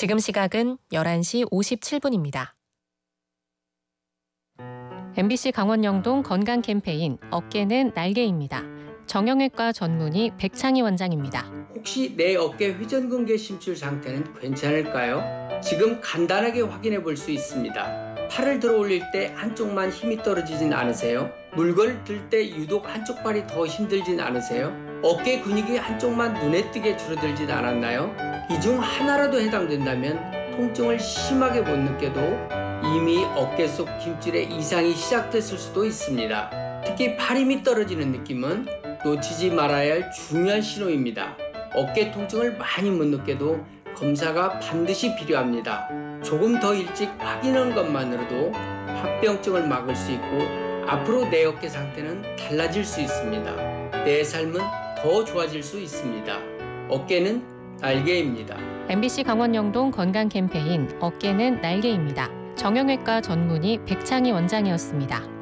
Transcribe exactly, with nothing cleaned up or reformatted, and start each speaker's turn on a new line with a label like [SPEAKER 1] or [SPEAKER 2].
[SPEAKER 1] 지금 시각은 열한 시 오십칠 분입니다. 엠비씨 강원 영동 건강 캠페인 어깨는 날개입니다. 정형외과 전문의 백창희 원장입니다.
[SPEAKER 2] 혹시 내 어깨 회전근개 심줄 상태는 괜찮을까요? 지금 간단하게 확인해 볼 수 있습니다. 팔을 들어 올릴 때 한쪽만 힘이 떨어지진 않으세요? 물건을 들 때 유독 한쪽 발이 더 힘들진 않으세요? 어깨 근육이 한쪽만 눈에 띄게 줄어들진 않았나요? 이 중 하나라도 해당된다면 통증을 심하게 못 느껴도 이미 어깨 속 힘줄에 이상이 시작됐을 수도 있습니다. 특히 팔 힘이 떨어지는 느낌은 놓치지 말아야 할 중요한 신호입니다. 어깨 통증을 많이 못 느껴도 검사가 반드시 필요합니다. 조금 더 일찍 확인하는 것만으로도 합병증을 막을 수 있고 앞으로 내 어깨 상태는 달라질 수 있습니다. 내 삶은 더 좋아질 수 있습니다. 어깨는 날개입니다.
[SPEAKER 1] 엠비씨 강원 영동 건강 캠페인 어깨는 날개입니다. 정형외과 전문의 백창희 원장이었습니다.